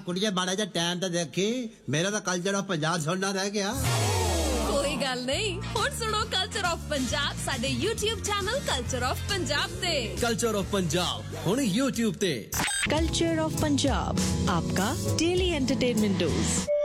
ਕੁੜੀਏ ਮਾੜਾ ਜਿਹਾ ਟਾਈਮ ਤਾਂ ਦੇਖੀ, ਮੇਰਾ ਤਾਂ ਕਲਚਰ ਆਫ ਪੰਜਾਬ ਸੁਣਨਾ ਰਹਿ ਗਿਆ। ਕੋਈ ਗੱਲ ਨਹੀਂ, ਹੁਣ ਸੁਣੋ ਕਲਚਰ ਆਫ ਪੰਜਾਬ ਸਾਡੇ YouTube channel culture of Punjab ਤੇ। ਕਲਚਰ ਆਫ ਪੰਜਾਬ ਹੁਣ YouTube ਤੇ। कल्चर ऑफ पंजाब, आपका डेली एंटरटेनमेंट डोज।